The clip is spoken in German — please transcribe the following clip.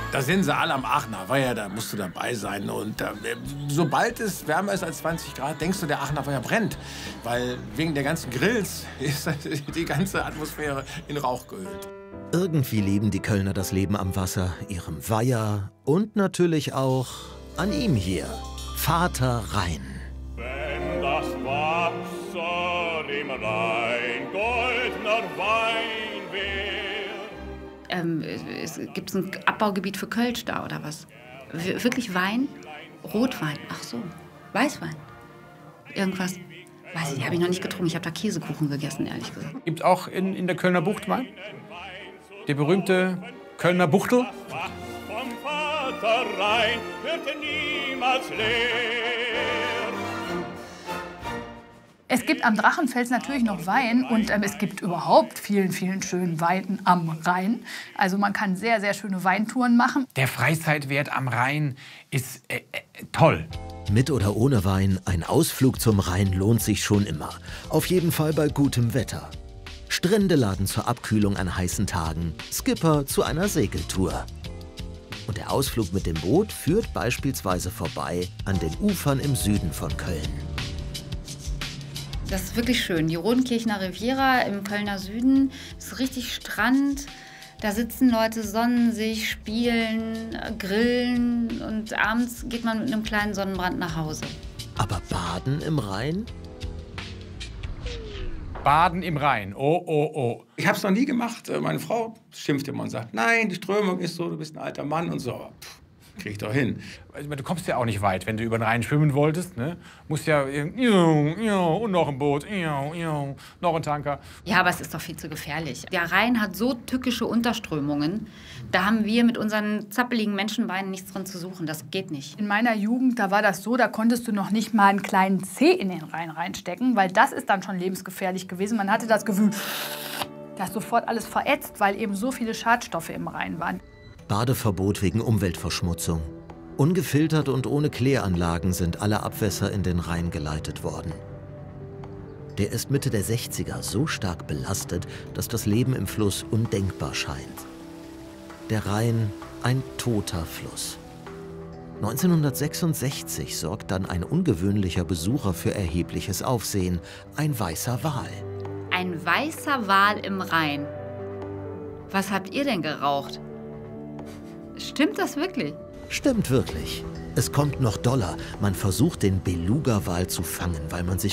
Da sind sie alle am Aachener Weiher, da musst du dabei sein. Und sobald es wärmer ist als 20 Grad, denkst du, der Aachener Weiher brennt. Weil wegen der ganzen Grills ist die ganze Atmosphäre in Rauch gehüllt. Irgendwie lieben die Kölner das Leben am Wasser, ihrem Weiher und natürlich auch an ihm hier, Vater Rhein. Wenn das Wasser im Rhein goldner Wein wär. Es gibt ein Abbaugebiet für Kölsch da, oder was? Wirklich Wein? Rotwein? Ach so, Weißwein? Irgendwas? Weiß ich nicht, habe ich noch nicht getrunken. Ich habe da Käsekuchen gegessen, ehrlich gesagt. Gibt auch in der Kölner Bucht Wein? Der berühmte Kölner Buchtel? Vom Vater Rhein wird niemals leer. Es gibt am Drachenfels natürlich noch Wein und es gibt überhaupt vielen, vielen schönen Wein am Rhein. Also man kann sehr, sehr schöne Weintouren machen. Der Freizeitwert am Rhein ist toll. Mit oder ohne Wein, ein Ausflug zum Rhein lohnt sich schon immer. Auf jeden Fall bei gutem Wetter. Strände laden zur Abkühlung an heißen Tagen, Skipper zu einer Segeltour. Und der Ausflug mit dem Boot führt beispielsweise vorbei an den Ufern im Süden von Köln. Das ist wirklich schön. Die Rodenkirchner Riviera im Kölner Süden ist richtig Strand. Da sitzen Leute, sonnen sich, spielen, grillen und abends geht man mit einem kleinen Sonnenbrand nach Hause. Aber Baden im Rhein? Baden im Rhein, oh, oh, oh. Ich habe es noch nie gemacht. Meine Frau schimpft immer und sagt, nein, die Strömung ist so, du bist ein alter Mann und so. Krieg ich doch hin. Du kommst ja auch nicht weit, wenn du über den Rhein schwimmen wolltest. Ne? Musst ja und noch ein Boot, noch ein Tanker. Ja, aber es ist doch viel zu gefährlich. Der Rhein hat so tückische Unterströmungen. Da haben wir mit unseren zappeligen Menschenbeinen nichts drin zu suchen. Das geht nicht. In meiner Jugend, da war das so, da konntest du noch nicht mal einen kleinen Zeh in den Rhein reinstecken, weil das ist dann schon lebensgefährlich gewesen. Man hatte das Gefühl, dass sofort alles verätzt, weil eben so viele Schadstoffe im Rhein waren. Badeverbot wegen Umweltverschmutzung. Ungefiltert und ohne Kläranlagen sind alle Abwässer in den Rhein geleitet worden. Der ist Mitte der 60er so stark belastet, dass das Leben im Fluss undenkbar scheint. Der Rhein, ein toter Fluss. 1966 sorgt dann ein ungewöhnlicher Besucher für erhebliches Aufsehen, ein weißer Wal. Ein weißer Wal im Rhein. Was habt ihr denn geraucht? Stimmt das wirklich? Stimmt wirklich. Es kommt noch doller. Man versucht, den Beluga-Wal zu fangen, weil man sich